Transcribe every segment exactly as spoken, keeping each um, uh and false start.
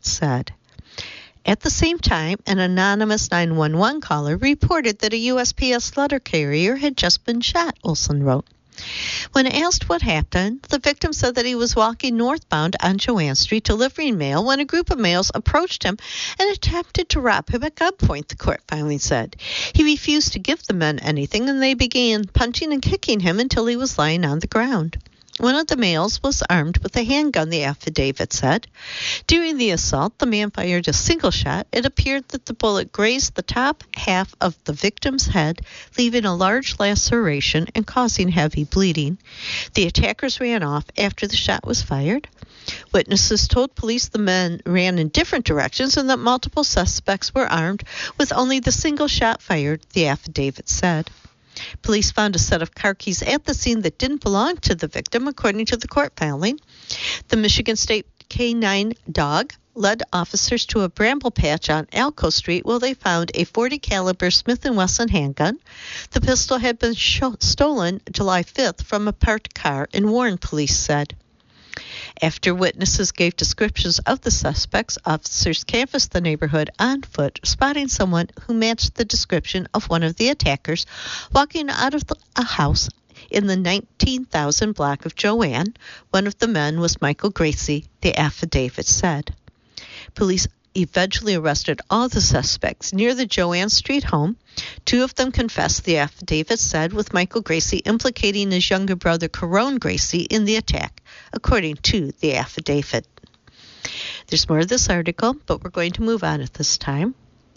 said. At the same time, an anonymous nine one one caller reported that a U S P S letter carrier had just been shot, Olson wrote. When asked what happened, the victim said that he was walking northbound on Joanne Street delivering mail when a group of males approached him and attempted to rob him at gunpoint, the court filing said. He refused to give the men anything, and they began punching and kicking him until he was lying on the ground. One of the males was armed with a handgun, the affidavit said. During the assault, the man fired a single shot. It appeared that the bullet grazed the top half of the victim's head, leaving a large laceration and causing heavy bleeding. The attackers ran off after the shot was fired. Witnesses told police the men ran in different directions and that multiple suspects were armed with only the single shot fired, the affidavit said. Police found a set of car keys at the scene that didn't belong to the victim, according to the court filing. The Michigan State K nine dog led officers to a bramble patch on Alco Street where they found a forty caliber Smith and Wesson handgun. The pistol had been sh- stolen July fifth from a parked car in Warren, police said. After witnesses gave descriptions of the suspects, officers canvassed the neighborhood on foot, spotting someone who matched the description of one of the attackers walking out of the, a house in the nineteen thousand block of Joanne. One of the men was Michael Gracie, the affidavit said. Police eventually arrested all the suspects near the Joanne Street home. Two of them confessed, the affidavit said, with Michael Gracie implicating his younger brother, Carone Gracie, in the attack, according to the affidavit. There's more of this article, but we're going to move on at this time.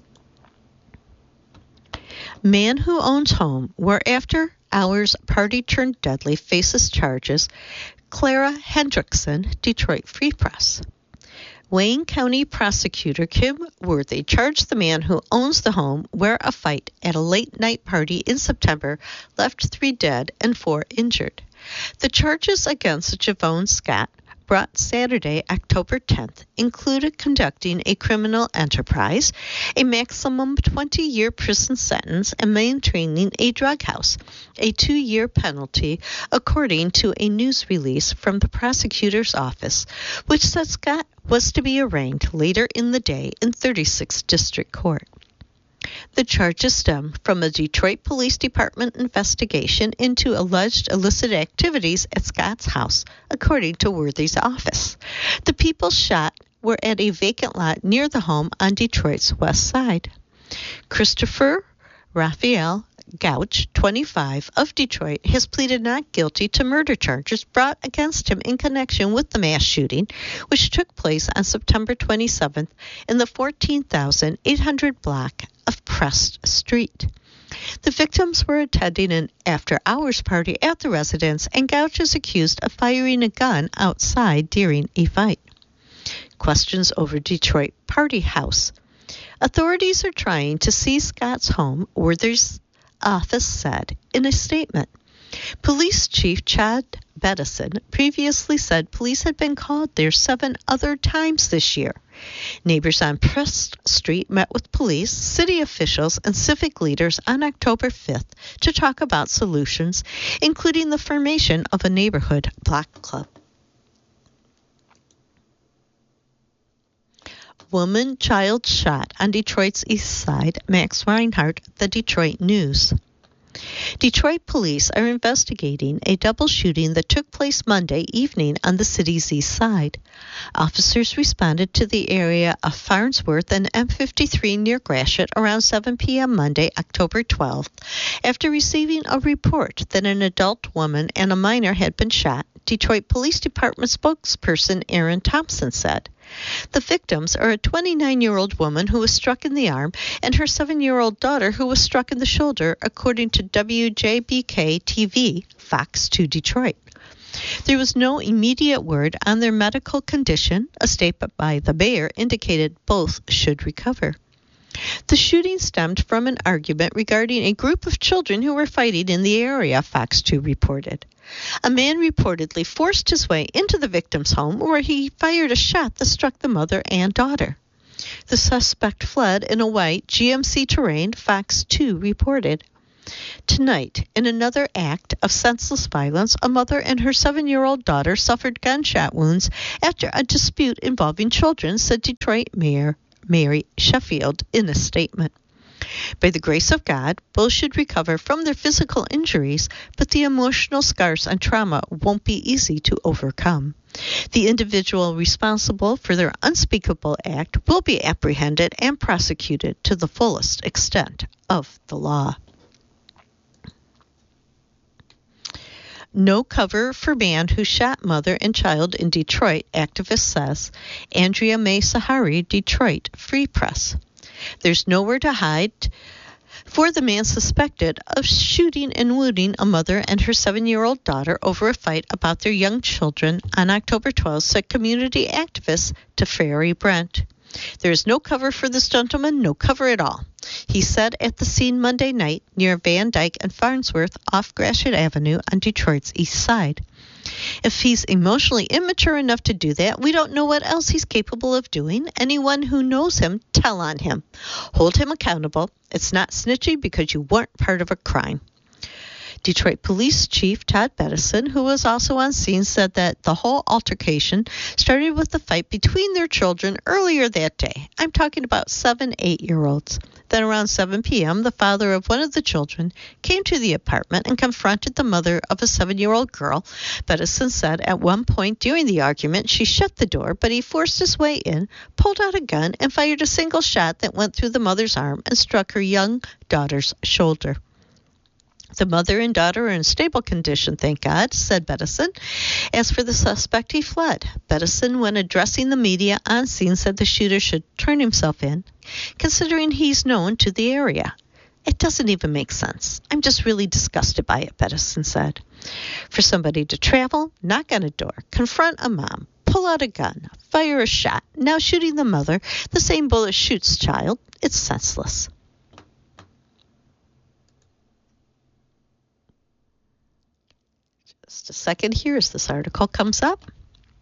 Man who owns home where after hours party turned deadly faces charges. Clara Hendrickson, Detroit Free Press. Wayne County Prosecutor Kim Worthy charged the man who owns the home where a fight at a late-night party in September left three dead and four injured. The charges against Javon Scott, brought Saturday, October tenth, included conducting a criminal enterprise, a maximum twenty-year prison sentence, and maintaining a drug house, a two-year penalty, according to a news release from the prosecutor's office, which said Scott was to be arraigned later in the day in thirty-sixth District Court. The charges stem from a Detroit Police Department investigation into alleged illicit activities at Scott's house, according to Worthy's office. The people shot were at a vacant lot near the home on Detroit's west side. Christopher Raphael Gouch, twenty-five, of Detroit, has pleaded not guilty to murder charges brought against him in connection with the mass shooting, which took place on September twenty-seventh in the fourteen thousand eight hundred block of Prest Street. The victims were attending an after-hours party at the residence, and Gouch is accused of firing a gun outside during a fight. Questions over Detroit Party House. Authorities are trying to seize Scott's home, Worthy's office said in a statement. Police Chief Chad Bettison previously said police had been called there seven other times this year. Neighbors on Prest Street met with police, city officials, and civic leaders on October fifth to talk about solutions, including the formation of a neighborhood block club. Woman, child shot on Detroit's east side, Max Reinhardt, the Detroit News. Detroit police are investigating a double shooting that took place Monday evening on the city's east side. Officers responded to the area of Farnsworth and M fifty-three near Gratiot around seven p.m. Monday, October twelfth, after receiving a report that an adult woman and a minor had been shot, Detroit Police Department spokesperson Aaron Thompson said. The victims are a twenty-nine-year-old woman who was struck in the arm and her seven-year-old daughter who was struck in the shoulder, according to W J B K T V, Fox two Detroit. There was no immediate word on their medical condition. A statement by the mayor indicated both should recover. The shooting stemmed from an argument regarding a group of children who were fighting in the area, Fox two reported. A man reportedly forced his way into the victim's home where he fired a shot that struck the mother and daughter. The suspect fled in a white G M C Terrain, Fox two reported. Tonight, in another act of senseless violence, a mother and her seven-year-old daughter suffered gunshot wounds after a dispute involving children, said Detroit Mayor Mary Sheffield in a statement. By the grace of God, both should recover from their physical injuries, but the emotional scars and trauma won't be easy to overcome. The individual responsible for their unspeakable act will be apprehended and prosecuted to the fullest extent of the law. No cover for man who shot mother and child in Detroit, activist says. Andrea May Sahari, Detroit Free Press. There's nowhere to hide for the man suspected of shooting and wounding a mother and her seven-year-old daughter over a fight about their young children on October twelfth, said community activist Teferi Brent. There is no cover for this gentleman, no cover at all, he said at the scene Monday night near Van Dyke and Farnsworth off Gratiot Avenue on Detroit's east side. If he's emotionally immature enough to do that, we don't know what else he's capable of doing. Anyone who knows him, tell on him. Hold him accountable. It's not snitchy because you weren't part of a crime. Detroit Police Chief Todd Bettison, who was also on scene, said that the whole altercation started with a fight between their children earlier that day. I'm talking about seven, eight-year-olds. Then around seven p.m., the father of one of the children came to the apartment and confronted the mother of a seven-year-old girl. Bettison said at one point during the argument, she shut the door, but he forced his way in, pulled out a gun, and fired a single shot that went through the mother's arm and struck her young daughter's shoulder. The mother and daughter are in stable condition, thank God, said Bettison. As for the suspect, he fled. Bettison, when addressing the media on scene, said the shooter should turn himself in, considering he's known to the area. It doesn't even make sense. I'm just really disgusted by it, Bettison said. For somebody to travel, knock on a door, confront a mom, pull out a gun, fire a shot, now shooting the mother, the same bullet shoots child, it's senseless. Just a second here as this article comes up.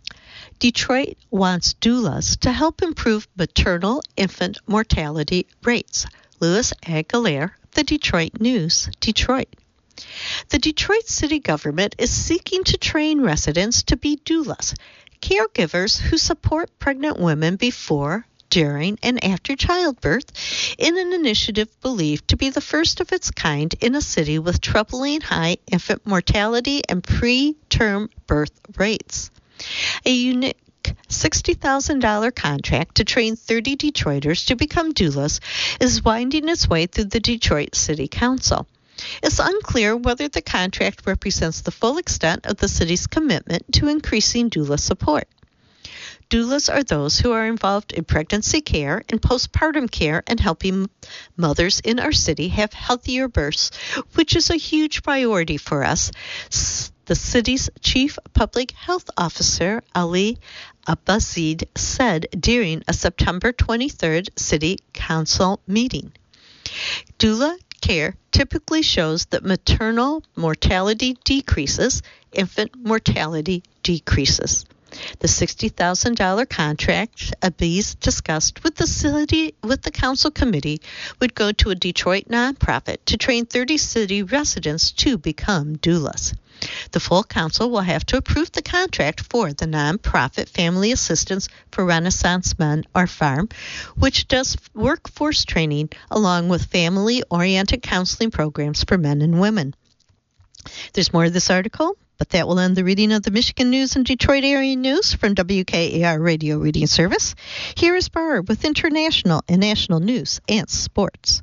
Detroit wants doulas to help improve maternal infant mortality rates. Louis Aguilar, The Detroit News, Detroit. The Detroit city government is seeking to train residents to be doulas, caregivers who support pregnant women before, during, and after childbirth in an initiative believed to be the first of its kind in a city with troubling high infant mortality and preterm birth rates. A unique sixty thousand dollars contract to train thirty Detroiters to become doulas is winding its way through the Detroit City Council. It's unclear whether the contract represents the full extent of the city's commitment to increasing doula support. Doulas are those who are involved in pregnancy care and postpartum care and helping mothers in our city have healthier births, which is a huge priority for us, the city's chief public health officer, Ali Abbazid, said during a September twenty-third city council meeting. Doula care typically shows that maternal mortality decreases, infant mortality decreases. The sixty thousand dollars contract Abiz discussed with the city with the council committee would go to a Detroit nonprofit to train thirty city residents to become doulas. The full council will have to approve the contract for the nonprofit Family Assistance for Renaissance Men, or FARM, which does workforce training along with family-oriented counseling programs for men and women. There's more of this article, but that will end the reading of the Michigan News and Detroit area news from W K A R Radio Reading Service. Here is Barb with international and national news and sports.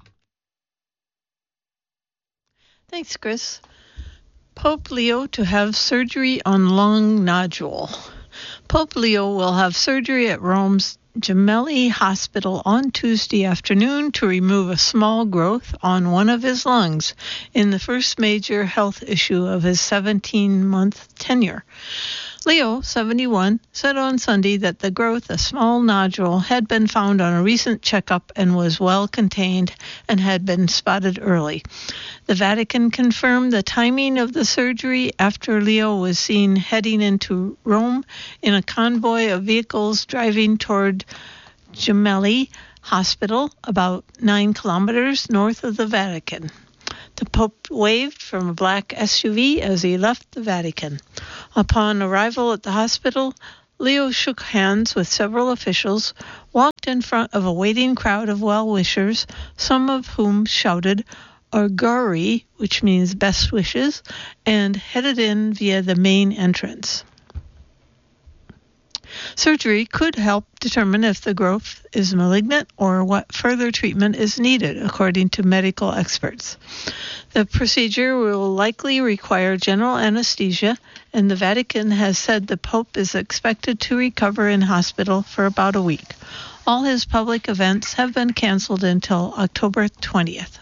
Thanks, Chris. Pope Leo to have surgery on lung nodule. Pope Leo will have surgery at Rome's Gemelli Hospital on Tuesday afternoon to remove a small growth on one of his lungs in the first major health issue of his seventeen-month tenure. Leo, seventy-one, said on Sunday that the growth, a small nodule, had been found on a recent checkup and was well contained and had been spotted early. The Vatican confirmed the timing of the surgery after Leo was seen heading into Rome in a convoy of vehicles driving toward Gemelli Hospital, about nine kilometers north of the Vatican. The Pope waved from a black S U V as he left the Vatican. Upon arrival at the hospital, Leo shook hands with several officials, walked in front of a waiting crowd of well-wishers, some of whom shouted Auguri, which means best wishes, and headed in via the main entrance. Surgery could help determine if the growth is malignant or what further treatment is needed, according to medical experts. The procedure will likely require general anesthesia, and the Vatican has said the Pope is expected to recover in hospital for about a week. All his public events have been canceled until October twentieth.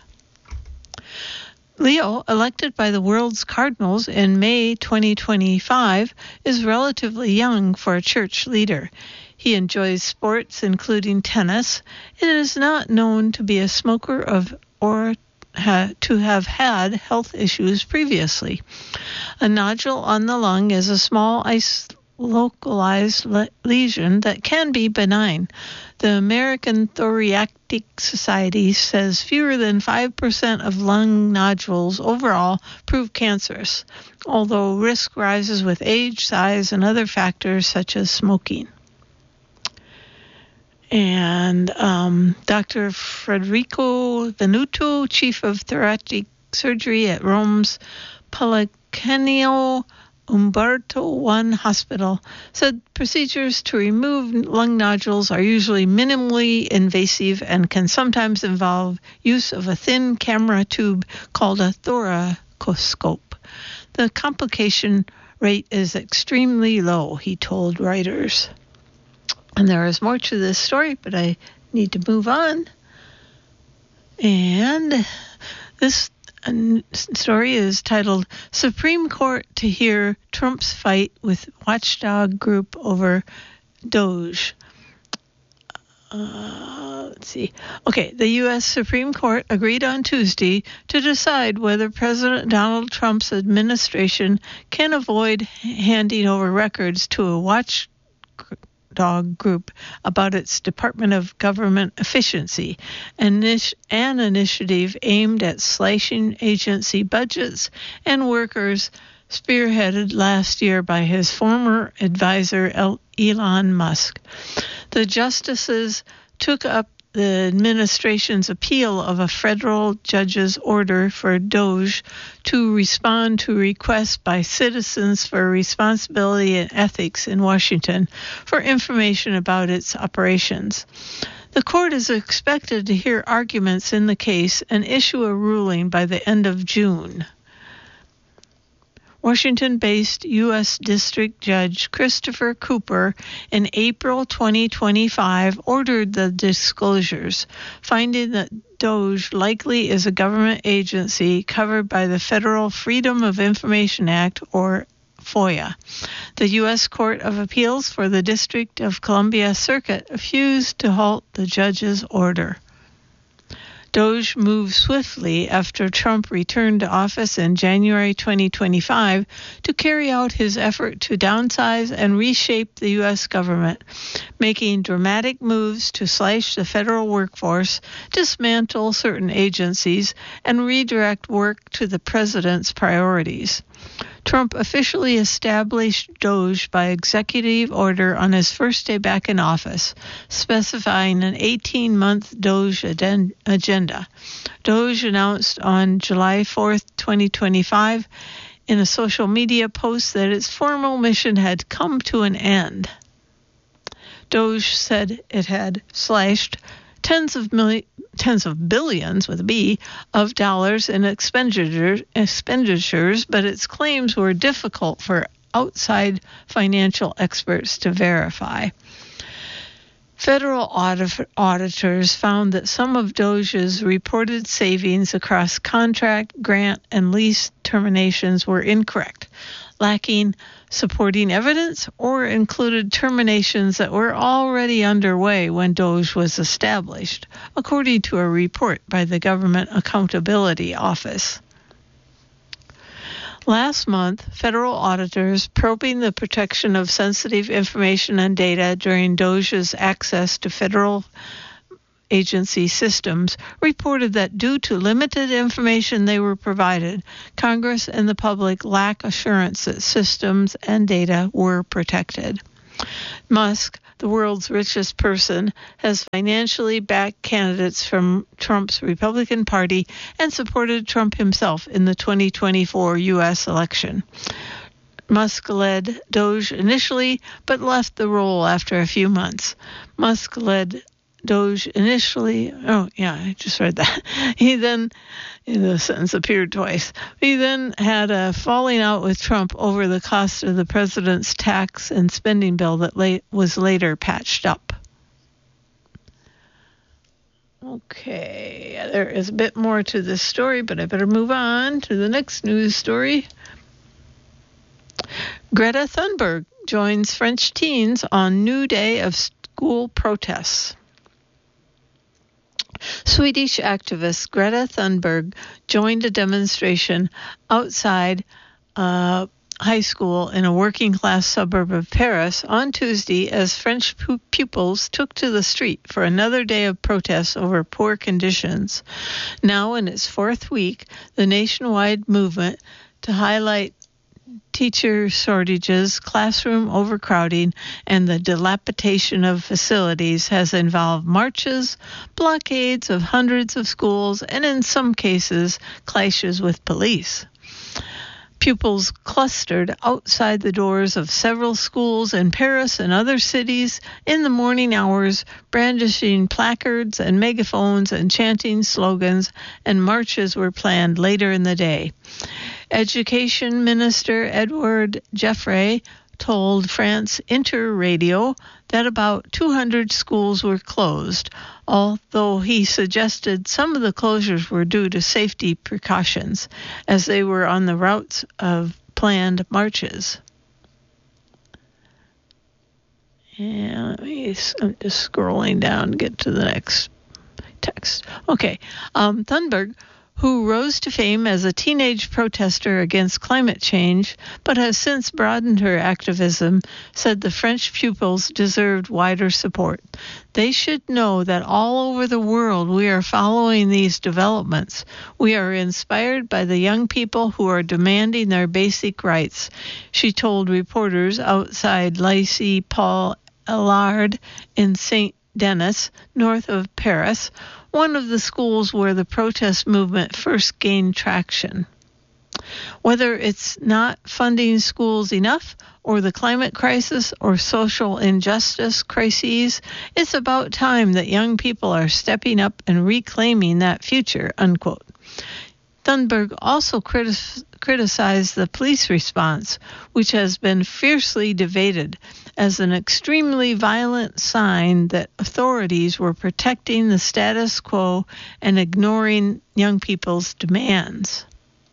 Leo, elected by the world's cardinals in May twenty twenty-five, is relatively young for a church leader. He enjoys sports, including tennis. It is not known to be a smoker of or ha, to have had health issues previously. A nodule on the lung is a small ice localized le- lesion that can be benign. The American Thoracic Society says fewer than five percent of lung nodules overall prove cancerous, although risk rises with age, size, and other factors such as smoking. And um, Doctor Federico Venuto, chief of thoracic surgery at Rome's Policlinico Umberto one Hospital, said procedures to remove lung nodules are usually minimally invasive and can sometimes involve use of a thin camera tube called a thoracoscope. The complication rate is extremely low, he told writers. And there is more to this story, but I need to move on. And this story is titled Supreme Court to Hear Trump's Fight with Watchdog Group Over Doge. Uh, let's see. Okay, the U S Supreme Court agreed on Tuesday to decide whether President Donald Trump's administration can avoid handing over records to a watchdog group about its Department of Government Efficiency, an initiative aimed at slashing agency budgets and workers, spearheaded last year by his former advisor Elon Musk. The justices took up the administration's appeal of a federal judge's order for Doge to respond to requests by Citizens for Responsibility and Ethics in Washington for information about its operations. The court is expected to hear arguments in the case and issue a ruling by the end of June. Washington-based U S District Judge Christopher Cooper in April twenty twenty-five ordered the disclosures, finding that Doge likely is a government agency covered by the Federal Freedom of Information Act, or FOIA. The U S Court of Appeals for the District of Columbia Circuit refused to halt the judge's order. Doge moved swiftly after Trump returned to office in January twenty twenty-five to carry out his effort to downsize and reshape the U S government, making dramatic moves to slash the federal workforce, dismantle certain agencies, and redirect work to the president's priorities. Trump officially established Doge by executive order on his first day back in office, specifying an eighteen-month Doge agenda. Doge announced on July fourth, twenty twenty-five, in a social media post that its formal mission had come to an end. Doge said it had slashed tens of millions, tens of billions with a B of dollars in expenditure, expenditures, but its claims were difficult for outside financial experts to verify. Federal audit- auditors found that some of Doge's reported savings across contract, grant, and lease terminations were incorrect, lacking supporting evidence, or included terminations that were already underway when Doge was established, according to a report by the Government Accountability Office. Last month, federal auditors probing the protection of sensitive information and data during Doge's access to federal agency systems reported that due to limited information they were provided, Congress and the public lack assurance that systems and data were protected. Musk, the world's richest person, has financially backed candidates from Trump's Republican Party and supported Trump himself in the twenty twenty-four U S election. Musk led Doge initially, but left the role after a few months. Musk led Doge initially, oh yeah, I just read that. He then, the sentence appeared twice. He then had a falling out with Trump over the cost of the president's tax and spending bill that late, was later patched up. Okay, there is a bit more to this story, but I better move on to the next news story. Greta Thunberg joins French teens on new day of school protests. Swedish activist Greta Thunberg joined a demonstration outside a high school in a working-class suburb of Paris on Tuesday as French pu- pupils took to the street for another day of protests over poor conditions. Now in its fourth week, the nationwide movement to highlight teacher shortages, classroom overcrowding, and the dilapidation of facilities has involved marches, blockades of hundreds of schools, and in some cases, clashes with police. Pupils clustered outside the doors of several schools in Paris and other cities in the morning hours, brandishing placards and megaphones and chanting slogans, and marches were planned later in the day. Education Minister Edouard Geoffroy told France Inter Radio that about two hundred schools were closed, although he suggested some of the closures were due to safety precautions, as they were on the routes of planned marches. And let me, I'm just scrolling down to get to the next text. Okay, um, Thunberg, who rose to fame as a teenage protester against climate change, but has since broadened her activism, said the French pupils deserved wider support. They should know that all over the world we are following these developments. We are inspired by the young people who are demanding their basic rights, she told reporters outside Lycée Paul Allard in Saint Denis, north of Paris, one of the schools where the protest movement first gained traction. Whether it's not funding schools enough, or the climate crisis, or social injustice crises, it's about time that young people are stepping up and reclaiming that future, unquote. Thunberg also critic- criticized the police response, which has been fiercely debated, as an extremely violent sign that authorities were protecting the status quo and ignoring young people's demands.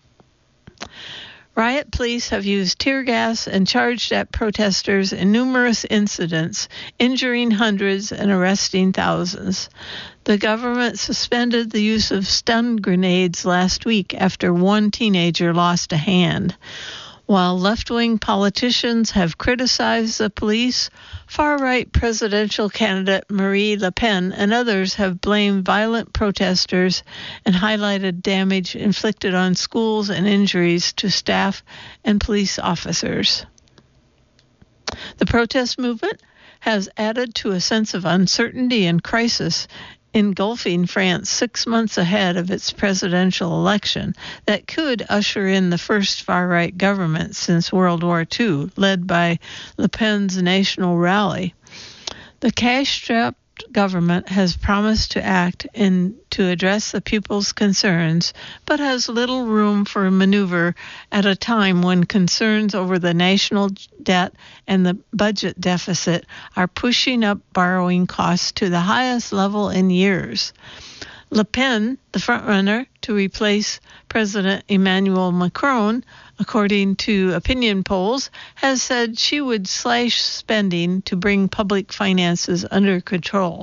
Riot police have used tear gas and charged at protesters in numerous incidents, injuring hundreds and arresting thousands. The government suspended the use of stun grenades last week after one teenager lost a hand. While left-wing politicians have criticized the police, far-right presidential candidate Marine Le Pen and others have blamed violent protesters and highlighted damage inflicted on schools and injuries to staff and police officers. The protest movement has added to a sense of uncertainty and crisis engulfing France six months ahead of its presidential election that could usher in the first far-right government since World War Two, led by Le Pen's National Rally. The cash-strapped government has promised to act in to address the people's concerns, but has little room for maneuver at a time when concerns over the national debt and the budget deficit are pushing up borrowing costs to the highest level in years. Le Pen, the frontrunner to replace President Emmanuel Macron, according to opinion polls, has said she would slash spending to bring public finances under control.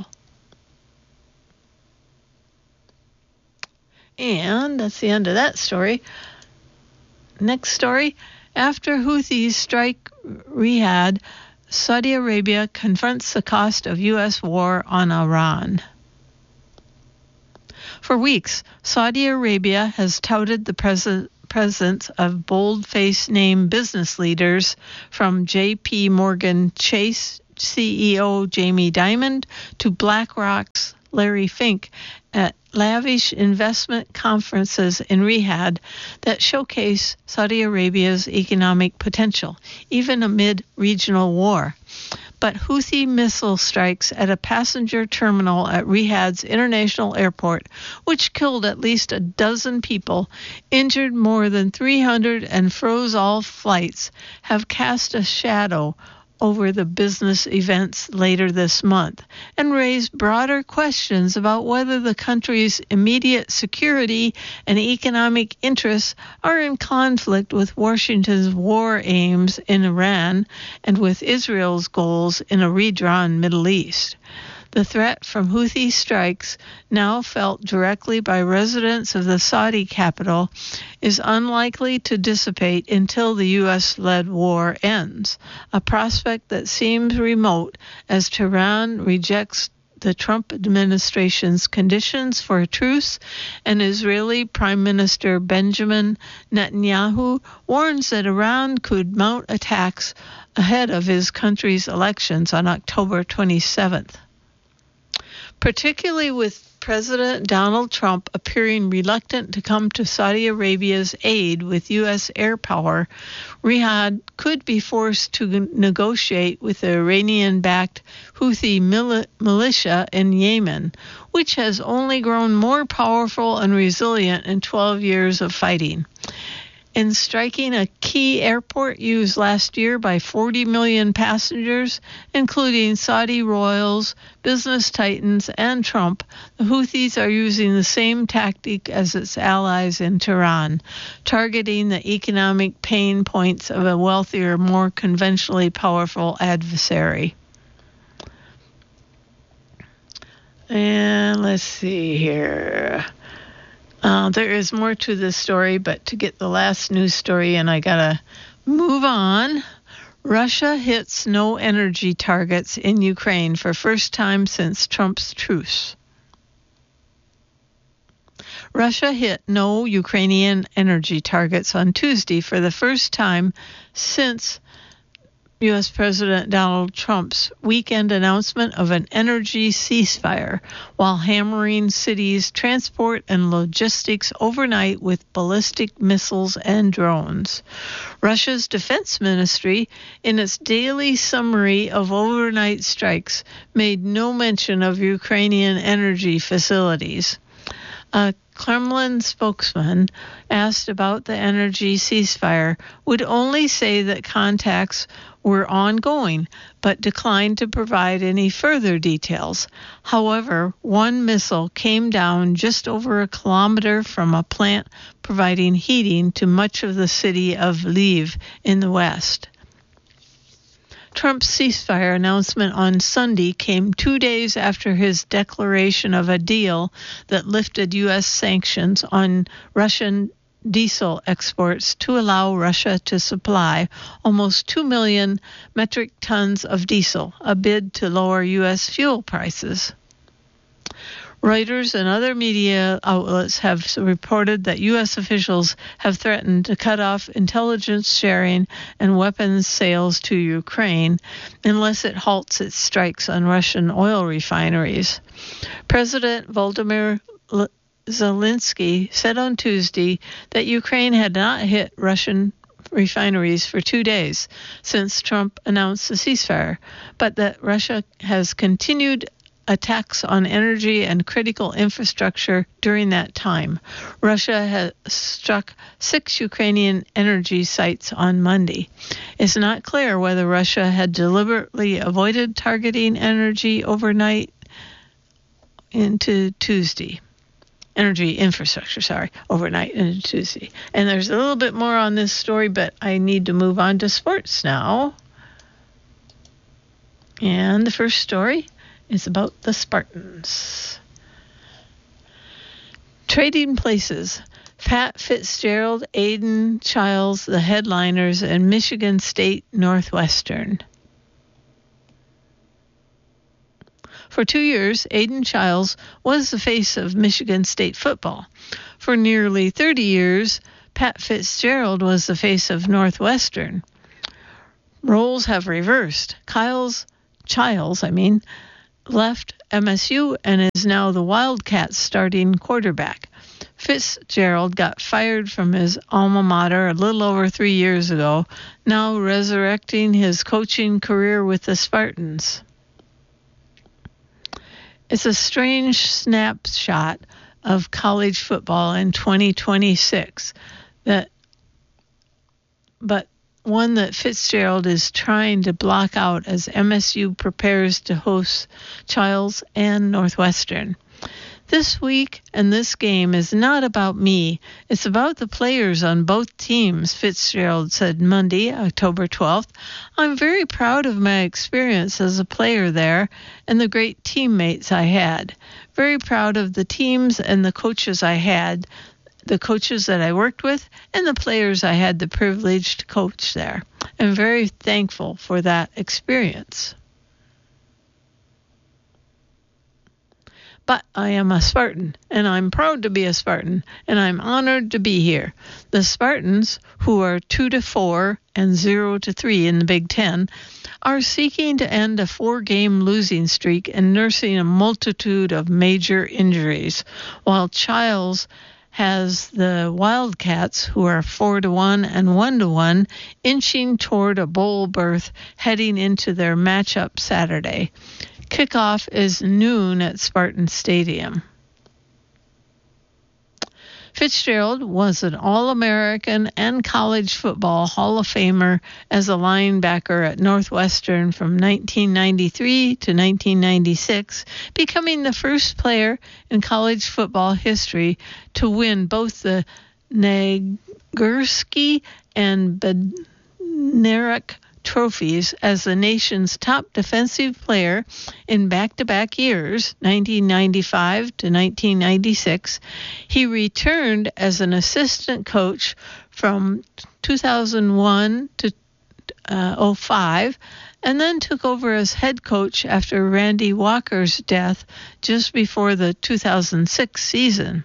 And that's the end of that story. Next story. After Houthis strike Riyadh, Saudi Arabia confronts the cost of U S war on Iran. For weeks, Saudi Arabia has touted the pres- presence of bold-faced name business leaders from J P Morgan Chase C E O Jamie Dimon to BlackRock's Larry Fink at lavish investment conferences in Riyadh that showcase Saudi Arabia's economic potential, even amid regional war. But Houthi missile strikes at a passenger terminal at Riyadh's international airport, which killed at least a dozen people, injured more than three hundred, and froze all flights, have cast a shadow over the business events later this month and raised broader questions about whether the country's immediate security and economic interests are in conflict with Washington's war aims in Iran and with Israel's goals in a redrawn Middle East. The threat from Houthi strikes, now felt directly by residents of the Saudi capital, is unlikely to dissipate until the U S-led war ends, a prospect that seems remote as Tehran rejects the Trump administration's conditions for a truce, and Israeli Prime Minister Benjamin Netanyahu warns that Iran could mount attacks ahead of his country's elections on October twenty-seventh. Particularly with President Donald Trump appearing reluctant to come to Saudi Arabia's aid with U S air power, Riyadh could be forced to negotiate with the Iranian-backed Houthi mil- militia in Yemen, which has only grown more powerful and resilient in twelve years of fighting. In striking a key airport used last year by forty million passengers, including Saudi royals, business titans, and Trump, the Houthis are using the same tactic as its allies in Tehran, targeting the economic pain points of a wealthier, more conventionally powerful adversary. And let's see here. Uh, there is more to this story, but to get the last news story, and I gotta move on. Russia hits no energy targets in Ukraine for first time since Trump's truce. Russia hit no Ukrainian energy targets on Tuesday for the first time since U S President Donald Trump's weekend announcement of an energy ceasefire, while hammering cities' transport and logistics overnight with ballistic missiles and drones. Russia's defense ministry, in its daily summary of overnight strikes, made no mention of Ukrainian energy facilities. A Kremlin spokesman, asked about the energy ceasefire, would only say that contacts were ongoing, but declined to provide any further details. However, one missile came down just over a kilometer from a plant providing heating to much of the city of Lviv in the west. Trump's ceasefire announcement on Sunday came two days after his declaration of a deal that lifted U S sanctions on Russian diesel exports to allow Russia to supply almost two million metric tons of diesel, a bid to lower U S fuel prices. Reuters and other media outlets have reported that U S officials have threatened to cut off intelligence sharing and weapons sales to Ukraine unless it halts its strikes on Russian oil refineries. President Volodymyr Zelensky said on Tuesday that Ukraine had not hit Russian refineries for two days since Trump announced the ceasefire, but that Russia has continued attacks on energy and critical infrastructure during that time. Russia has struck six Ukrainian energy sites on Monday. It's not clear whether Russia had deliberately avoided targeting energy overnight into Tuesday. Energy infrastructure, sorry, overnight into Tuesday. And there's a little bit more on this story, but I need to move on to sports now. And the first story is about the Spartans. Trading places. Pat Fitzgerald, Aidan Chiles, the headliners, and Michigan State Northwestern. For two years, Aidan Chiles was the face of Michigan State football. For nearly thirty years, Pat Fitzgerald was the face of Northwestern. Roles have reversed. Kyle's, Chiles, I mean, left M S U and is now the Wildcats' starting quarterback. Fitzgerald got fired from his alma mater a little over three years ago, now resurrecting his coaching career with the Spartans. It's a strange snapshot of college football in twenty twenty-six, that, but one that Fitzgerald is trying to block out as M S U prepares to host Chiles and Northwestern. This week and this game is not about me. It's about the players on both teams, Fitzgerald said Monday, October twelfth. I'm very proud of my experience as a player there and the great teammates I had. Very proud of the teams and the coaches I had, the coaches that I worked with, and the players I had the privilege to coach there. I'm very thankful for that experience. But I am a Spartan, and I'm proud to be a Spartan, and I'm honored to be here. The Spartans, who are two to four and zero to three in the Big Ten, are seeking to end a four-game losing streak and nursing a multitude of major injuries, while Chiles has the Wildcats, who are four to one and one to one, inching toward a bowl berth heading into their matchup Saturday. Kickoff is noon at Spartan Stadium. Fitzgerald was an All-American and college football Hall of Famer as a linebacker at Northwestern from nineteen ninety-three to nineteen ninety-six, becoming the first player in college football history to win both the Nagurski and Bednarik trophies as the nation's top defensive player in back-to-back years, nineteen ninety-five to nineteen ninety-six. He returned as an assistant coach from two thousand one to uh, oh five, and then took over as head coach after Randy Walker's death just before the two thousand six season.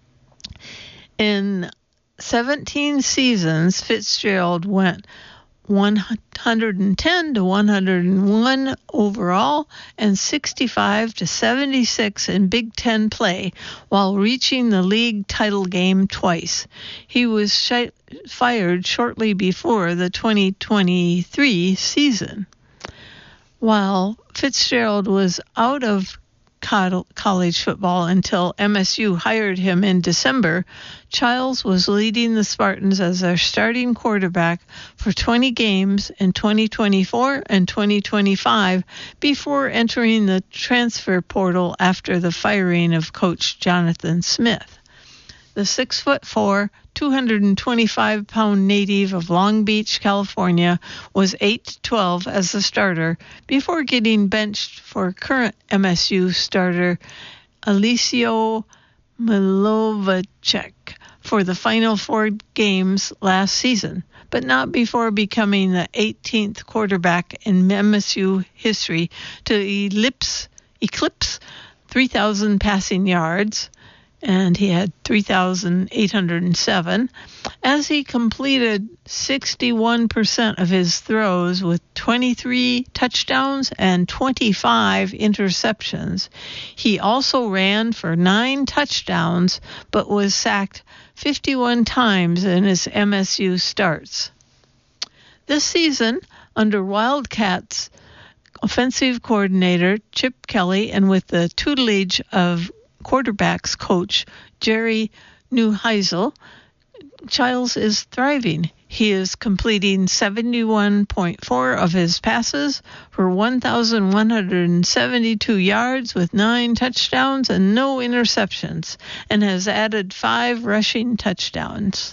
In seventeen seasons, Fitzgerald went one hundred ten to one hundred one overall and sixty-five to seventy-six in Big Ten play, while reaching the league title game twice. He was shi- fired shortly before the twenty twenty-three season. While Fitzgerald was out of college football until M S U hired him in December, Chiles was leading the Spartans as their starting quarterback for twenty games in twenty twenty-four and twenty twenty-five before entering the transfer portal after the firing of coach Jonathan Smith. The six foot four, two hundred twenty-five pound native of Long Beach, California, was eight to twelve as the starter before getting benched for current M S U starter Alessio Milovacek for the final four games last season, but not before becoming the eighteenth quarterback in M S U history to eclipse, eclipse three thousand passing yards, and he had three thousand eight hundred seven, as he completed sixty-one percent of his throws with twenty-three touchdowns and twenty-five interceptions. He also ran for nine touchdowns, but was sacked fifty-one times in his M S U starts. This season, under Wildcats offensive coordinator Chip Kelly and with the tutelage of quarterbacks coach Jerry Neuheisel, Chiles is thriving. He is completing seventy-one point four of his passes for one thousand one hundred seventy-two yards with nine touchdowns and no interceptions, and has added five rushing touchdowns.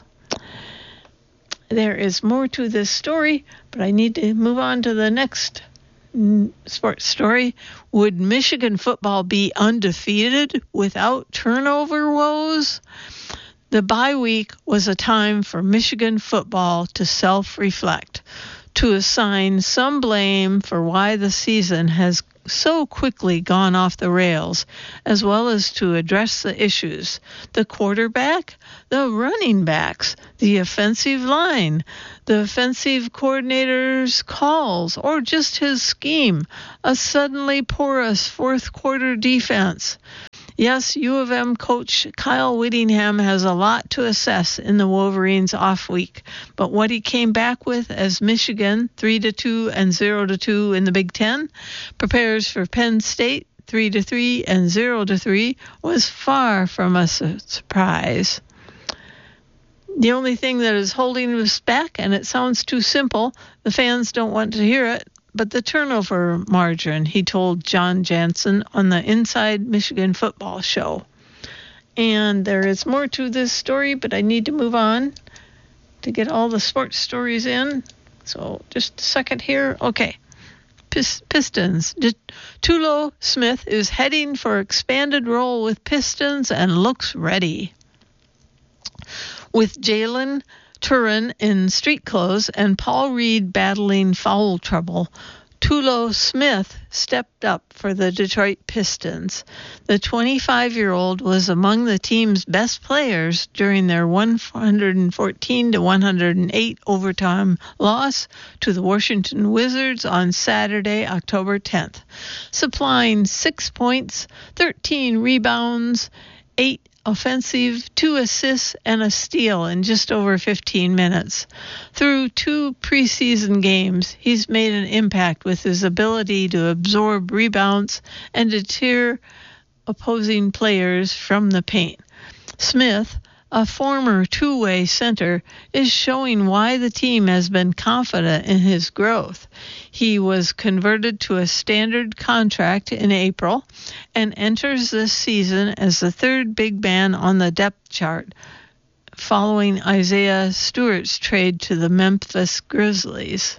There is more to this story, but I need to move on to the next sports story. Would Michigan football be undefeated without turnover woes? The bye week was a time for Michigan football to self-reflect, to assign some blame for why the season has so quickly gone off the rails, as well as to address the issues. The quarterback, the running backs, the offensive line, the offensive coordinator's calls, or just his scheme, a suddenly porous fourth quarter defense. Yes, U of M coach Kyle Whittingham has a lot to assess in the Wolverines off week, but what he came back with as Michigan three to two and zero to two in the Big Ten prepares for Penn State three to three and zero to three was far from a surprise. The only thing that is holding us back, and it sounds too simple, the fans don't want to hear it, but the turnover margin, he told John Jansen on the Inside Michigan Football Show. And there is more to this story, but I need to move on to get all the sports stories in. So just a second here. Okay. Pistons. Tulo Smith is heading for expanded role with Pistons and looks ready. With Jalen Turin in street clothes and Paul Reed battling foul trouble, Tulo Smith stepped up for the Detroit Pistons. The twenty-five-year-old was among the team's best players during their one fourteen to one oh eight overtime loss to the Washington Wizards on Saturday, October tenth, supplying six points, thirteen rebounds, eight offensive, two assists, and a steal in just over fifteen minutes. Through two preseason games, he's made an impact with his ability to absorb rebounds and deter opposing players from the paint. Smith, a former two-way center, is showing why the team has been confident in his growth. He was converted to a standard contract in April and enters this season as the third big man on the depth chart, following Isaiah Stewart's trade to the Memphis Grizzlies.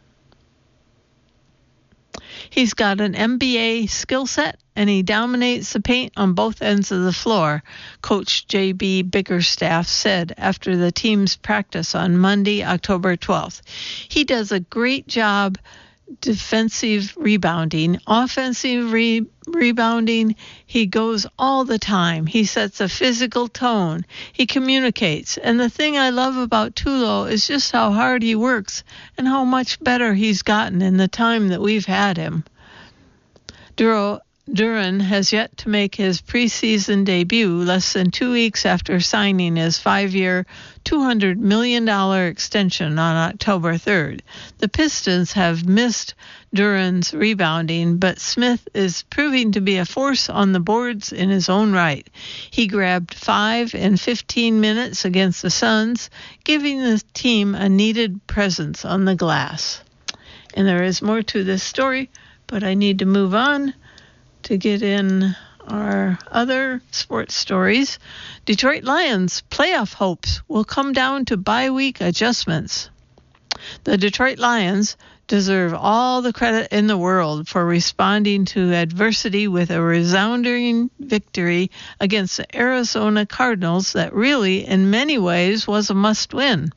He's got an N B A skill set, and he dominates the paint on both ends of the floor, Coach J B Bickerstaff said after the team's practice on Monday, October twelfth. He does a great job defensive rebounding, offensive re- rebounding. He goes all the time. He sets a physical tone. He communicates. And the thing I love about Tulo is just how hard he works and how much better he's gotten in the time that we've had him. Duro Duran has yet to make his preseason debut less than two weeks after signing his five-year, two hundred million dollars extension on October third. The Pistons have missed Duran's rebounding, but Smith is proving to be a force on the boards in his own right. He grabbed five in fifteen minutes against the Suns, giving the team a needed presence on the glass. And there is more to this story, but I need to move on to get in our other sports stories. Detroit Lions playoff hopes will come down to bye week adjustments. The Detroit Lions deserve all the credit in the world for responding to adversity with a resounding victory against the Arizona Cardinals that really, in many ways, was a must-win.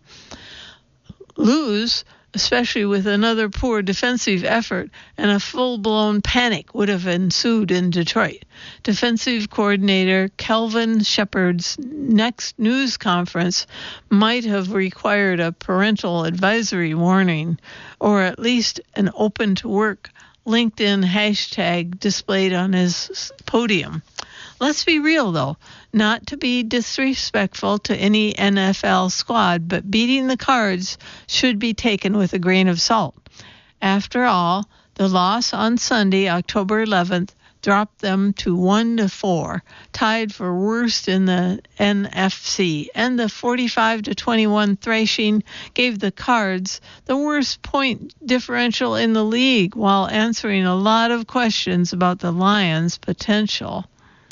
Lose, especially with another poor defensive effort, and a full-blown panic would have ensued in Detroit. Defensive coordinator Kelvin Shepard's next news conference might have required a parental advisory warning, or at least an open-to-work LinkedIn hashtag displayed on his podium. Let's be real, though. Not to be disrespectful to any N F L squad, but beating the Cards should be taken with a grain of salt. After all, the loss on Sunday, October eleventh, dropped them to one to four, tied for worst in the N F C, and the forty-five to twenty-one thrashing gave the Cards the worst point differential in the league, while answering a lot of questions about the Lions' potential.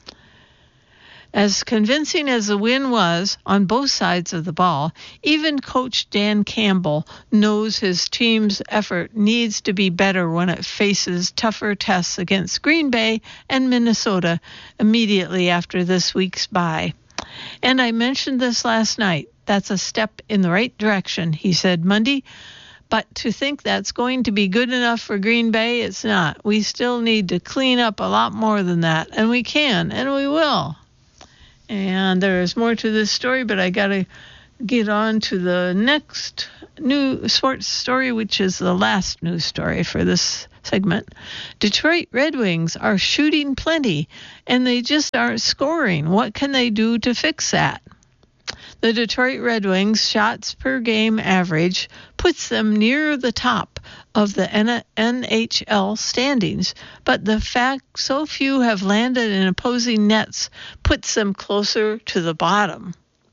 As convincing as the win was on both sides of the ball, even Coach Dan Campbell knows his team's effort needs to be better when it faces tougher tests against Green Bay and Minnesota immediately after this week's bye. And I mentioned this last night. That's a step in the right direction, he said Monday. But to think that's going to be good enough for Green Bay, it's not. We still need to clean up a lot more than that, and we can, and we will. And there is more to this story, but I got to get on to the next new sports story, which is the last news story for this segment. Detroit Red Wings are shooting plenty, and they just aren't scoring. What can they do to fix that? The Detroit Red Wings shots per game average puts them near the top of the N H L standings, but the fact so few have landed in opposing nets puts them closer to the bottom.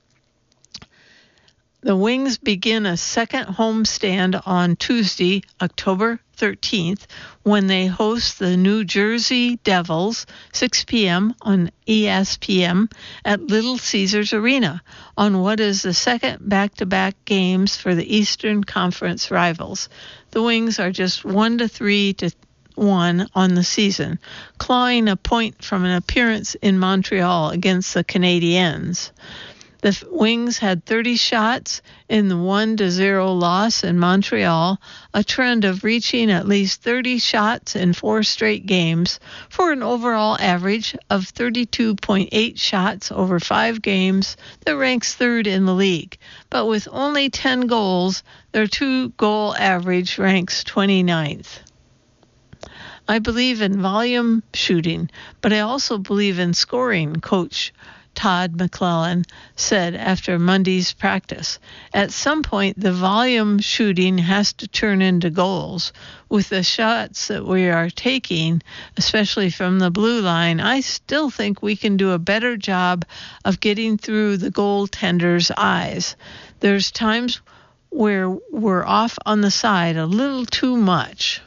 The Wings begin a second homestand on Tuesday, October thirteenth, when they host the New Jersey Devils, six p.m. on E S P N at Little Caesars Arena, on what is the second back-to-back games for the Eastern Conference rivals. The Wings are just one to three to one on the season, clawing a point from an appearance in Montreal against the Canadiens. The Wings had thirty shots in the one to zero loss in Montreal, a trend of reaching at least thirty shots in four straight games for an overall average of thirty-two point eight shots over five games that ranks third in the league. But with only ten goals, their two-goal average ranks twenty-ninth. I believe in volume shooting, but I also believe in scoring, Coach Todd McClellan said after Monday's practice. At some point, the volume shooting has to turn into goals. With the shots that we are taking, especially from the blue line, I still think we can do a better job of getting through the goaltender's eyes. There's times where we're off on the side a little too much.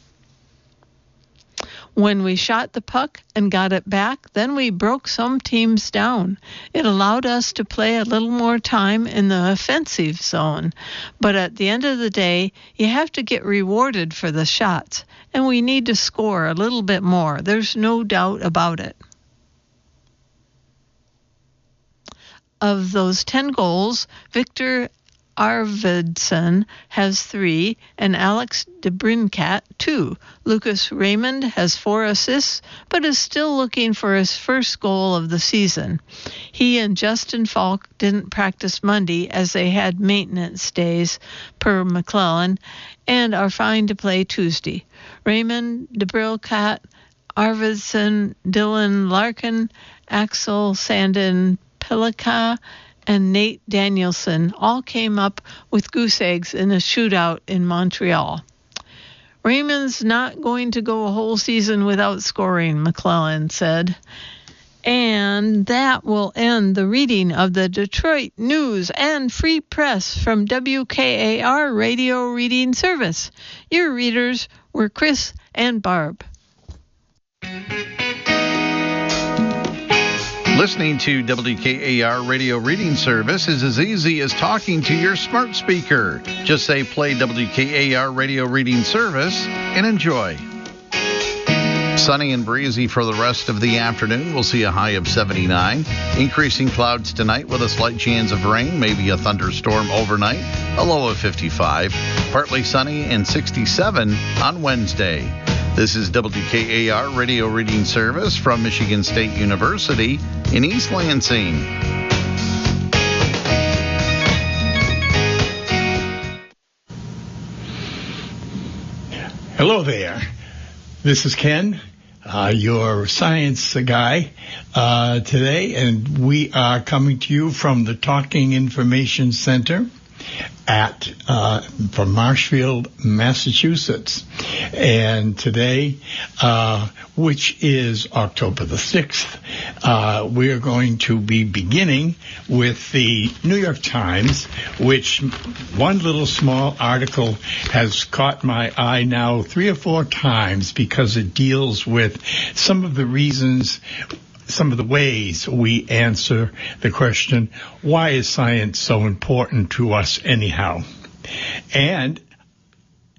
When we shot the puck and got it back, then we broke some teams down. It allowed us to play a little more time in the offensive zone. But at the end of the day, you have to get rewarded for the shots, and we need to score a little bit more. There's no doubt about it. Of those ten goals, Victor Arvidsson has three, and Alex DeBrincat two. Lucas Raymond has four assists, but is still looking for his first goal of the season. He and Justin Falk didn't practice Monday as they had maintenance days, per McClellan, and are fine to play Tuesday. Raymond, DeBrincat, Arvidsson, Dylan Larkin, Axel Sandin Pelika, and Nate Danielson all came up with goose eggs in a shootout in Montreal. Raymond's not going to go a whole season without scoring, McClellan said. And that will end the reading of the Detroit News and Free Press from W K A R Radio Reading Service. Your readers were Chris and Barb. Listening to W K A R Radio Reading Service is as easy as talking to your smart speaker. Just say play W K A R Radio Reading Service and enjoy. Sunny and breezy for the rest of the afternoon. We'll see a high of seventy-nine. Increasing clouds tonight with a slight chance of rain, maybe a thunderstorm overnight. A low of fifty-five. Partly sunny and sixty-seven on Wednesday. This is W K A R Radio Reading Service from Michigan State University in East Lansing. Hello there. This is Ken, uh, your science guy uh, today, and we are coming to you from the Talking Information Center at uh, from Marshfield, Massachusetts. And today, uh, which is October the sixth, uh, we are going to be beginning with the New York Times, which one little small article has caught my eye now three or four times because it deals with some of the reasons, some of the ways we answer the question, why is science so important to us anyhow? And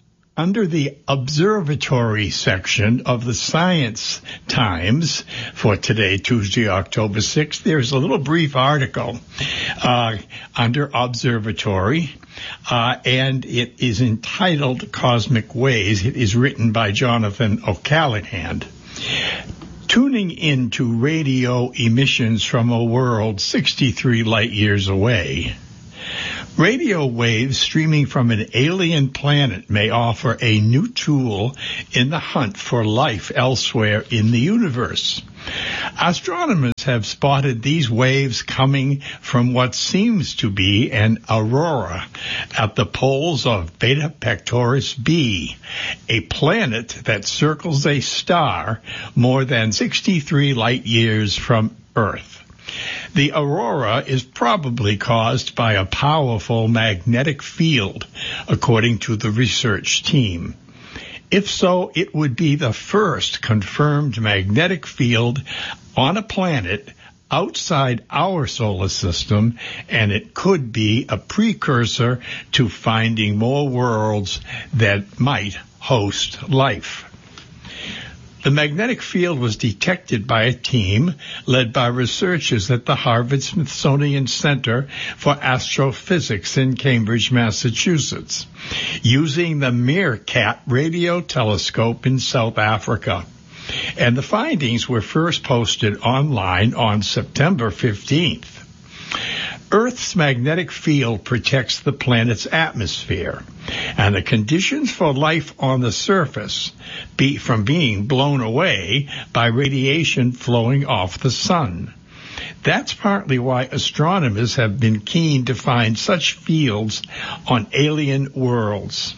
under the observatory section of the Science Times for today, Tuesday, October sixth, there's a little brief article uh, under observatory, uh, and it is entitled Cosmic Waves. It is written by Jonathan O'Callaghan. Tuning into radio emissions from a world sixty-three light years away. Radio waves streaming from an alien planet may offer a new tool in the hunt for life elsewhere in the universe. Astronomers have spotted these waves coming from what seems to be an aurora at the poles of Beta Pictoris b, a planet that circles a star more than sixty-three light years from Earth. The aurora is probably caused by a powerful magnetic field, according to the research team. If so, it would be the first confirmed magnetic field on a planet outside our solar system, and it could be a precursor to finding more worlds that might host life. The magnetic field was detected by a team led by researchers at the Harvard-Smithsonian Center for Astrophysics in Cambridge, Massachusetts, using the Meerkat radio telescope in South Africa. And the findings were first posted online on September fifteenth. Earth's magnetic field protects the planet's atmosphere, and the conditions for life on the surface be from being blown away by radiation flowing off the sun. That's partly why astronomers have been keen to find such fields on alien worlds.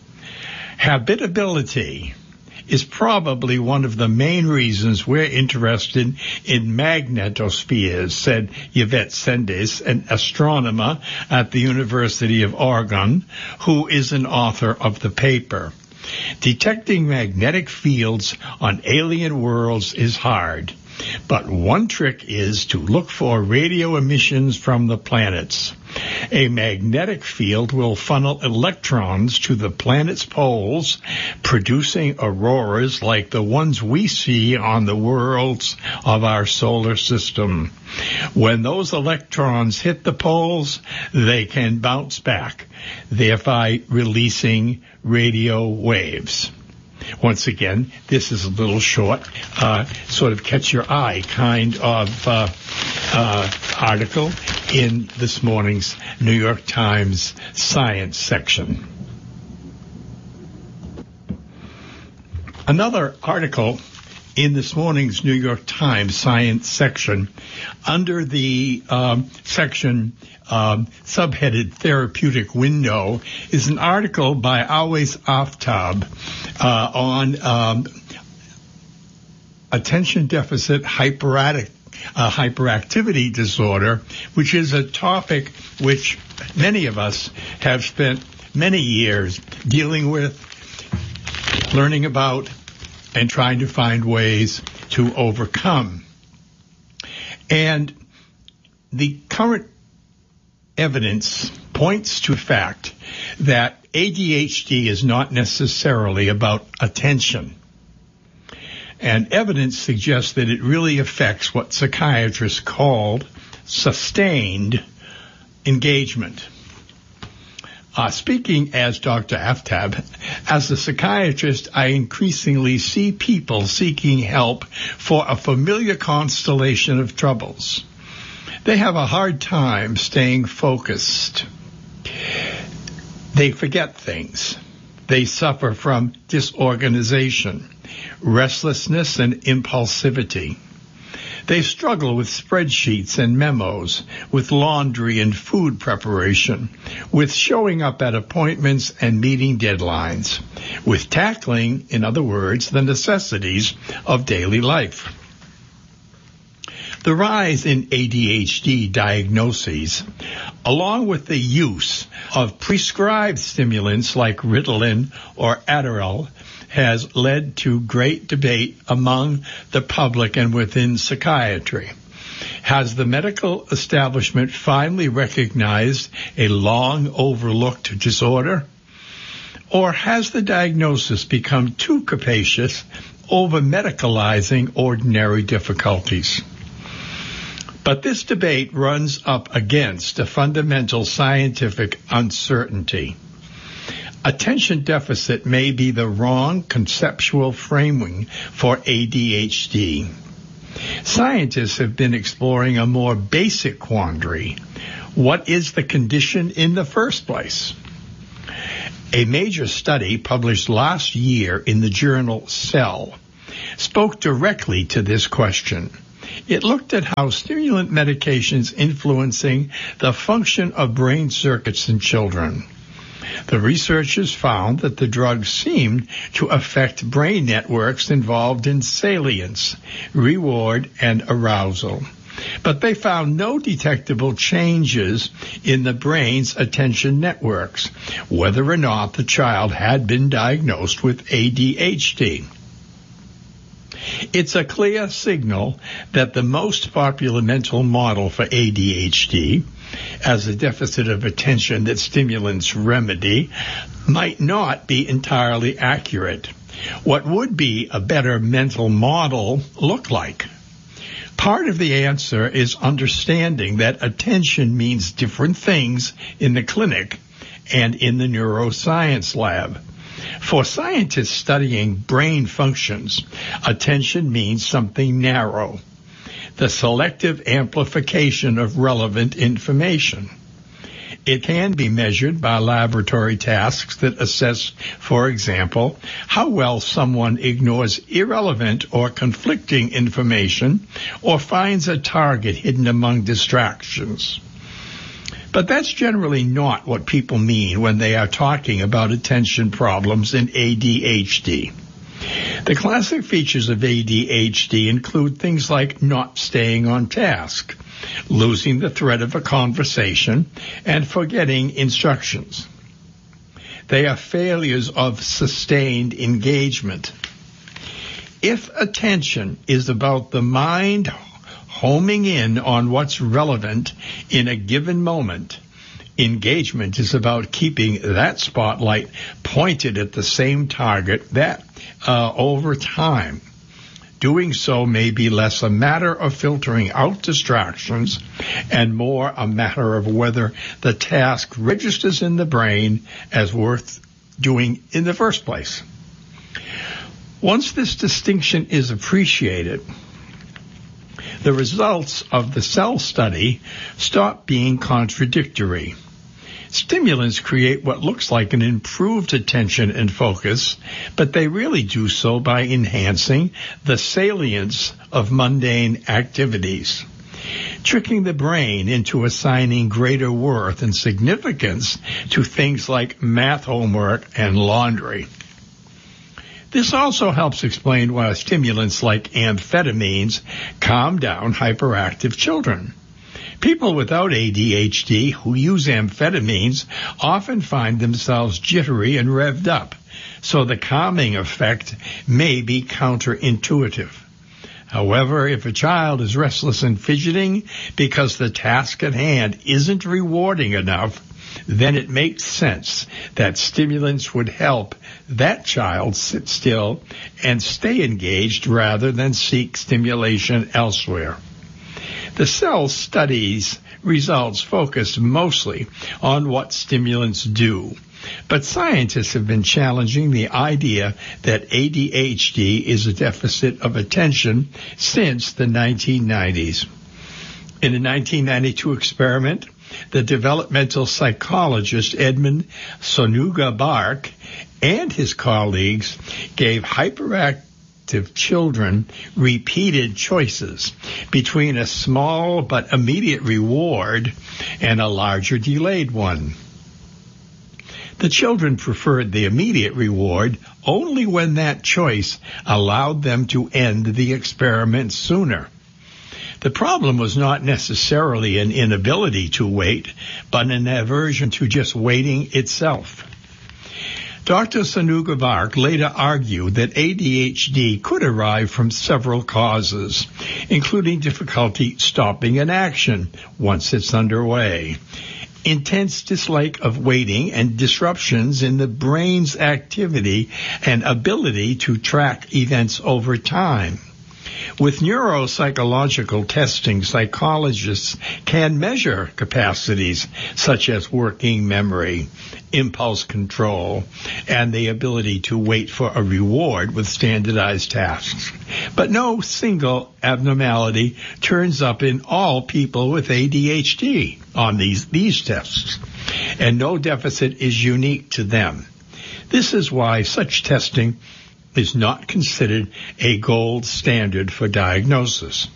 Habitability is probably one of the main reasons we're interested in magnetospheres, said Yvette Sendes, an astronomer at the University of Oregon, who is an author of the paper. Detecting magnetic fields on alien worlds is hard, but one trick is to look for radio emissions from the planets. A magnetic field will funnel electrons to the planet's poles, producing auroras like the ones we see on the worlds of our solar system. When those electrons hit the poles, they can bounce back, thereby releasing radio waves. Once again, this is a little short, uh, sort of catch your eye kind of uh, uh, article in this morning's New York Times Science section. Another article in this morning's New York Times Science section, under the um, section um, subheaded Therapeutic Window, is an article by Awais Aftab uh, on um, attention deficit hyperactivity, uh, hyperactivity disorder, which is a topic which many of us have spent many years dealing with, learning about, and trying to find ways to overcome. And the current evidence points to the fact that A D H D is not necessarily about attention. And evidence suggests that it really affects what psychiatrists called sustained engagement. Uh, speaking as Doctor Aftab, as a psychiatrist, I increasingly see people seeking help for a familiar constellation of troubles. They have a hard time staying focused. They forget things. They suffer from disorganization, restlessness, and impulsivity. They struggle with spreadsheets and memos, with laundry and food preparation, with showing up at appointments and meeting deadlines, with tackling, in other words, the necessities of daily life. The rise in A D H D diagnoses, along with the use of prescribed stimulants like Ritalin or Adderall, has led to great debate among the public and within psychiatry. Has the medical establishment finally recognized a long overlooked disorder? Or has the diagnosis become too capacious, over-medicalizing ordinary difficulties? But this debate runs up against a fundamental scientific uncertainty. Attention deficit may be the wrong conceptual framing for A D H D. Scientists have been exploring a more basic quandary. What is the condition in the first place? A major study published last year in the journal Cell spoke directly to this question. It looked at how stimulant medications influencing the function of brain circuits in children. The researchers found that the drugs seemed to affect brain networks involved in salience, reward, and arousal. But they found no detectable changes in the brain's attention networks, whether or not the child had been diagnosed with A D H D. It's a clear signal that the most popular mental model for A D H D, as a deficit of attention that stimulants remedy, might not be entirely accurate. What would be a better mental model look like? Part of the answer is understanding that attention means different things in the clinic and in the neuroscience lab. For scientists studying brain functions, attention means something narrow, the selective amplification of relevant information. It can be measured by laboratory tasks that assess, for example, how well someone ignores irrelevant or conflicting information or finds a target hidden among distractions. But that's generally not what people mean when they are talking about attention problems in A D H D. The classic features of A D H D include things like not staying on task, losing the thread of a conversation, and forgetting instructions. They are failures of sustained engagement. If attention is about the mind homing in on what's relevant in a given moment, engagement is about keeping that spotlight pointed at the same target that uh, over time. Doing so may be less a matter of filtering out distractions and more a matter of whether the task registers in the brain as worth doing in the first place. Once this distinction is appreciated, the results of the Cell study stop being contradictory. Stimulants create what looks like an improved attention and focus, but they really do so by enhancing the salience of mundane activities, tricking the brain into assigning greater worth and significance to things like math homework and laundry. This also helps explain why stimulants like amphetamines calm down hyperactive children. People without A D H D who use amphetamines often find themselves jittery and revved up, so the calming effect may be counterintuitive. However, if a child is restless and fidgeting because the task at hand isn't rewarding enough, then it makes sense that stimulants would help that child sit still and stay engaged rather than seek stimulation elsewhere. The Cell study's results focused mostly on what stimulants do, but scientists have been challenging the idea that A D H D is a deficit of attention since the nineteen nineties. In a nineteen ninety-two experiment, the developmental psychologist Edmund Sonuga-Barke and his colleagues gave hyperactive children repeated choices between a small but immediate reward and a larger delayed one. The children preferred the immediate reward only when that choice allowed them to end the experiment sooner. The problem was not necessarily an inability to wait, but an aversion to just waiting itself. Doctor Sonuga-Barke later argued that A D H D could arise from several causes, including difficulty stopping an action once it's underway, intense dislike of waiting, and disruptions in the brain's activity and ability to track events over time. With neuropsychological testing, psychologists can measure capacities such as working memory, impulse control, and the ability to wait for a reward with standardized tasks. But no single abnormality turns up in all people with A D H D on these, these tests, and no deficit is unique to them. This is why such testing is not considered a gold standard for diagnosis.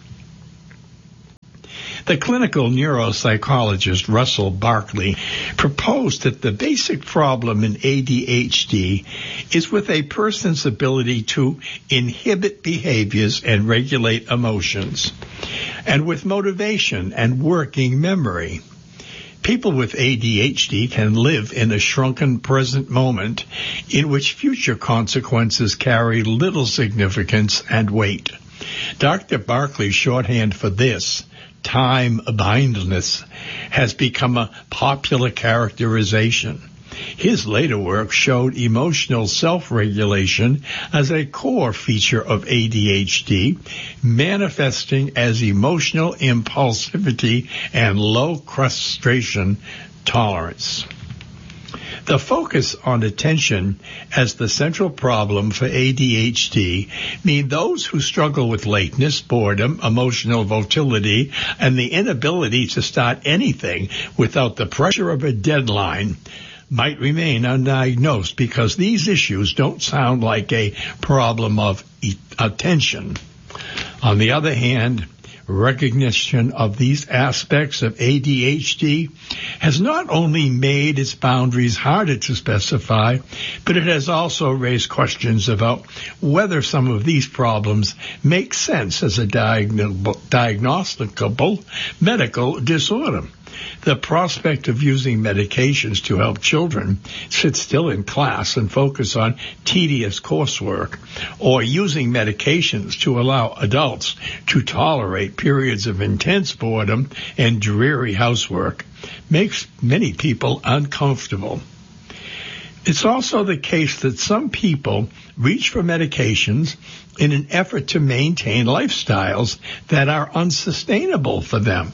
The clinical neuropsychologist Russell Barkley proposed that the basic problem in A D H D is with a person's ability to inhibit behaviors and regulate emotions, and with motivation and working memory. People with A D H D can live in a shrunken present moment in which future consequences carry little significance and weight. Doctor Barkley's shorthand for this, time blindness, has become a popular characterization. His later work showed emotional self-regulation as a core feature of A D H D, manifesting as emotional impulsivity and low frustration tolerance. The focus on attention as the central problem for A D H D mean those who struggle with lateness, boredom, emotional volatility, and the inability to start anything without the pressure of a deadline might remain undiagnosed because these issues don't sound like a problem of e- attention. On the other hand, recognition of these aspects of A D H D has not only made its boundaries harder to specify, but it has also raised questions about whether some of these problems make sense as a diagno- diagnosticable medical disorder. The prospect of using medications to help children sit still in class and focus on tedious coursework, or using medications to allow adults to tolerate periods of intense boredom and dreary housework, makes many people uncomfortable. It's also the case that some people reach for medications in an effort to maintain lifestyles that are unsustainable for them.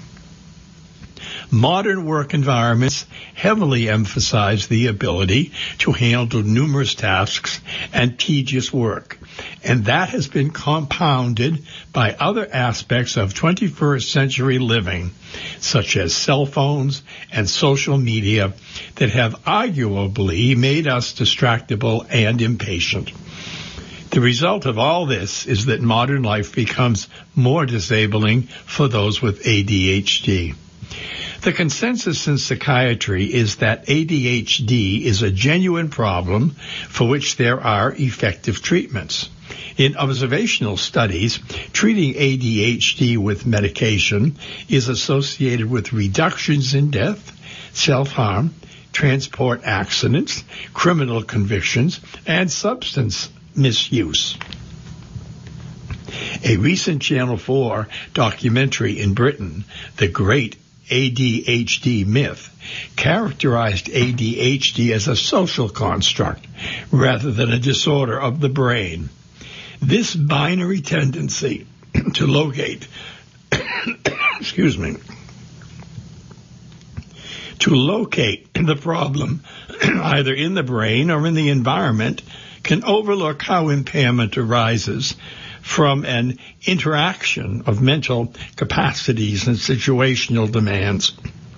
Modern work environments heavily emphasize the ability to handle numerous tasks and tedious work, and that has been compounded by other aspects of twenty-first century living, such as cell phones and social media, that have arguably made us distractible and impatient. The result of all this is that modern life becomes more disabling for those with A D H D. The consensus in psychiatry is that A D H D is a genuine problem for which there are effective treatments. In observational studies, treating A D H D with medication is associated with reductions in death, self-harm, transport accidents, criminal convictions, and substance misuse. A recent Channel four documentary in Britain, The Great A D H D Myth, characterized A D H D as a social construct rather than a disorder of the brain. This binary tendency to locate, excuse me, to locate the problem either in the brain or in the environment can overlook how impairment arises from an interaction of mental capacities and situational demands.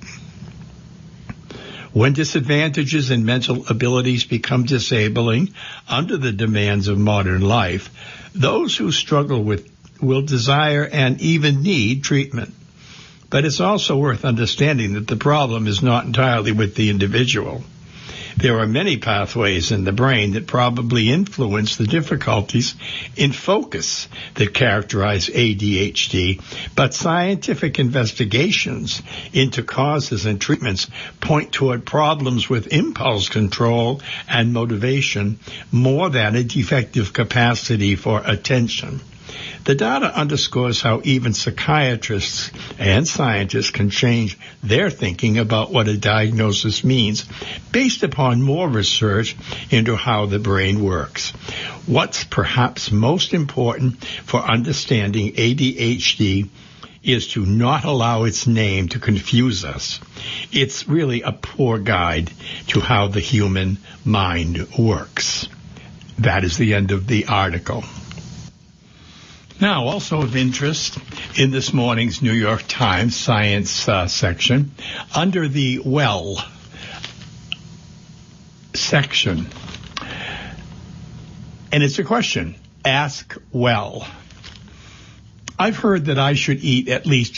When disadvantages in mental abilities become disabling under the demands of modern life, those who struggle with will desire and even need treatment. But it's also worth understanding that the problem is not entirely with the individual. There are many pathways in the brain that probably influence the difficulties in focus that characterize A D H D, but scientific investigations into causes and treatments point toward problems with impulse control and motivation more than a defective capacity for attention. The data underscores how even psychiatrists and scientists can change their thinking about what a diagnosis means based upon more research into how the brain works. What's perhaps most important for understanding A D H D is to not allow its name to confuse us. It's really a poor guide to how the human mind works. That is the end of the article. Now, also of interest in this morning's New York Times science uh, section, under the well section, and it's a question, ask well. I've heard that I should eat at least